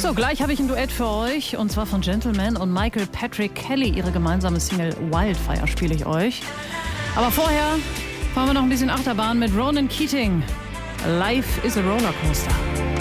So, gleich habe ich ein Duett für euch und zwar von Gentleman und Michael Patrick Kelly. Ihre gemeinsame Single Wildfire spiele ich euch. Aber vorher fahren wir noch ein bisschen Achterbahn mit Ronan Keating. Life is a Rollercoaster.